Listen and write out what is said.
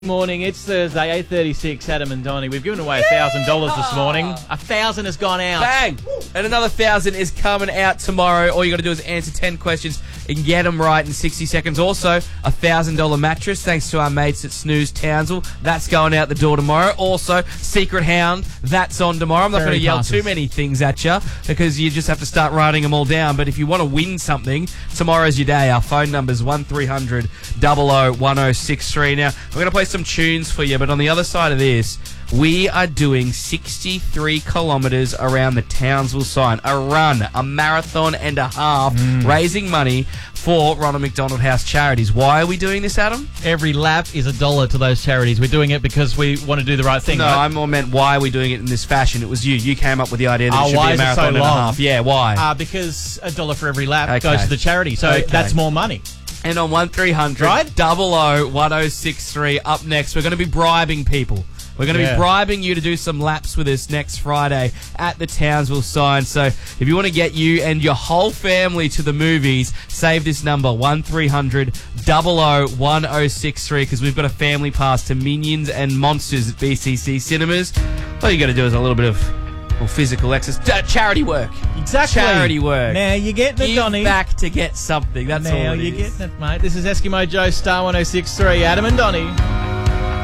Morning, it's Thursday, 8:36, Adam and Donnie. We've given away $1,000 this morning. 1,000 has gone out. Bang! And another 1,000 is coming out tomorrow. All you got to do is answer 10 questions and get them right in 60 seconds. Also, a $1,000 mattress, thanks to our mates at Snooze Townsville. That's going out the door tomorrow. Also, Secret Hound, that's on tomorrow. I'm not going to yell too many things at you because you just have to start writing them all down. But if you want to win something, tomorrow's your day. Our phone number's 1300 00 1063. Now, we're going to play some tunes for you, but on the other side of this, we are doing 63 kilometres around the Townsville sign. A run, a marathon and a half, raising money for Ronald McDonald House Charities. Why are we doing this, Adam? Every lap is $1 to those charities. We're doing it because we want to do the right thing. No, right? I more meant why are we doing it in this fashion. It was you. You came up with the idea that it should why be a is it marathon so and a long? half. Yeah, why? Because $1 for every lap Okay. goes to the charity, so Okay. that's more money. And on 1300 Right? 00 1063, up next, we're going to be bribing people. We're going to be bribing you to do some laps with us next Friday at the Townsville sign. So if you want to get you and your whole family to the movies, save this number, 1300 00 1063, because we've got a family pass to Minions and Monsters at BCC Cinemas. All you got to do is a little bit of physical exercise. Charity work. Exactly. Charity work. Now you're getting it, Give Donnie. back to get something. That's all Now it you're is. getting it, mate. This is Eskimo Joe, Star 1063, Adam and Donnie.